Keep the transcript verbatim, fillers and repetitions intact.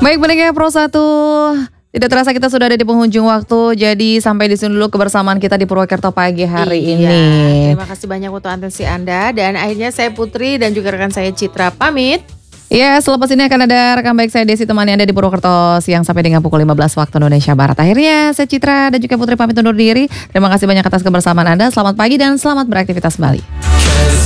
Baik, pendengar Pro satu. Tidak terasa kita sudah ada di penghujung waktu. Jadi sampai di sini dulu kebersamaan kita di Purwokerto pagi hari iya, ini. Terima kasih banyak untuk atensi Anda. Dan akhirnya saya Putri dan juga rekan saya Citra pamit. Ya, selepas ini akan ada rekan baik saya Desi temani Anda di Purwokerto siang sampai dengan pukul lima belas waktu Indonesia Barat. Akhirnya saya Citra dan juga Putri pamit undur diri. Terima kasih banyak atas kebersamaan Anda. Selamat pagi dan selamat beraktivitas kembali.